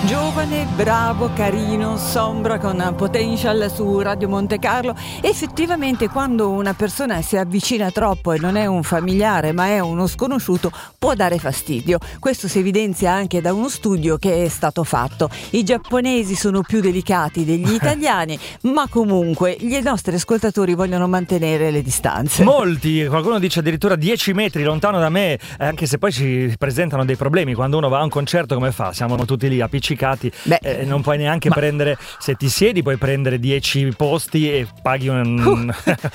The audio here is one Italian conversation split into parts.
Giovane, bravo, carino, Sombra con Potential su Radio Monte Carlo. Effettivamente quando una persona si avvicina troppo e non è un familiare ma è uno sconosciuto può dare fastidio. Questo si evidenzia anche da uno studio che è stato fatto. I giapponesi sono più delicati degli italiani, ma comunque gli nostri ascoltatori vogliono mantenere le distanze. Molti, qualcuno dice addirittura 10 metri lontano da me, anche se poi ci presentano dei problemi. Quando uno va a un concerto, come fa? Siamo tutti lì appiccicati. Non puoi neanche prendere, se ti siedi puoi prendere 10 posti e paghi un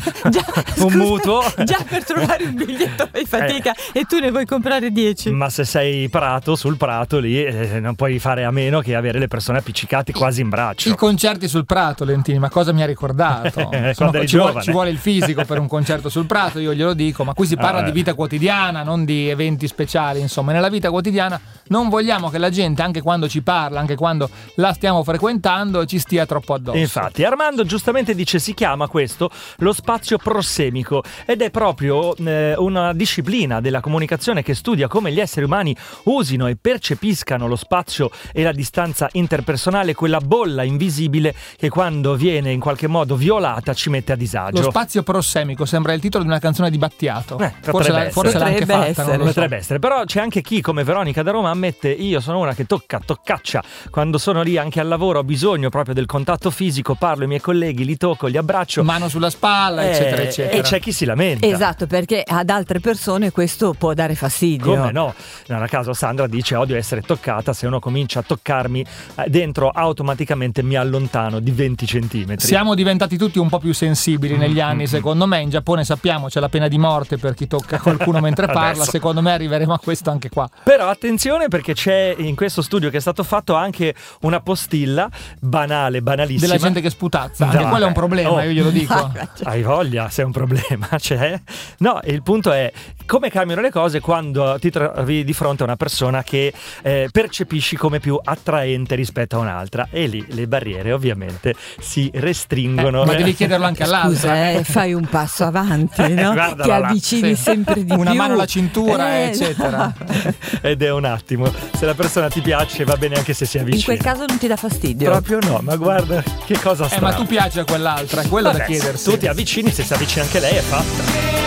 mutuo. Già per trovare un biglietto fai fatica e tu ne vuoi comprare 10. Ma se sei sul prato lì non puoi fare a meno che avere le persone appiccicate quasi in braccio. I concerti sul prato, Lentini, ma cosa mi ha ricordato? Ci vuole il fisico per un concerto sul prato, io glielo dico, ma qui si parla di vita quotidiana, non di eventi speciali, insomma. Nella vita quotidiana non vogliamo che la gente, anche quando ci parla, anche quando la stiamo frequentando, ci stia troppo addosso. Infatti Armando giustamente dice si chiama questo lo spazio prossemico ed è proprio una disciplina della comunicazione che studia come gli esseri umani usino e percepiscano lo spazio e la distanza interpersonale, quella bolla invisibile che quando viene in qualche modo violata ci mette a disagio. Lo spazio prossemico sembra il titolo di una canzone di Battiato. Forse l'ha anche fatta. Potrebbe essere, però c'è anche chi come Veronica da Roma ammette: io sono una che toccaccia, quando sono lì anche al lavoro ho bisogno proprio del contatto fisico, parlo ai miei colleghi, li tocco, li abbraccio, mano sulla spalla, eccetera eccetera. E c'è chi si lamenta. Esatto, perché ad altre persone questo può dare fastidio. Come no? Non a caso Sandra dice: odio essere toccata, se uno comincia a toccarmi dentro automaticamente mi allontano di 20 centimetri. Siamo diventati tutti un po' più sensibili negli anni, secondo me. In Giappone sappiamo c'è la pena di morte per chi tocca qualcuno mentre parla. Secondo me arriveremo a questo anche qua. Però attenzione, perché c'è in questo studio che è stato fatto anche una postilla banalissima della gente che sputazza. Anche quello è un problema, io glielo dico. Hai voglia, se è un problema c'è. No, il punto è come cambiano le cose quando ti trovi di fronte a una persona che percepisci come più attraente rispetto a un'altra, e lì le barriere ovviamente si restringono. Ma devi chiederlo anche all'altra. Scusa, fai un passo avanti, no? Ti avvicini sempre di una più. Mano alla cintura, eccetera. Ed è un attimo, se la persona ti piace va bene anche se si avvicina. In quel caso non ti dà fastidio? Proprio no, ma guarda che cosa strana. Ma tu piaci a quell'altra, è quello da chiedersi. Tu ti avvicini, se si avvicina anche lei è fatta.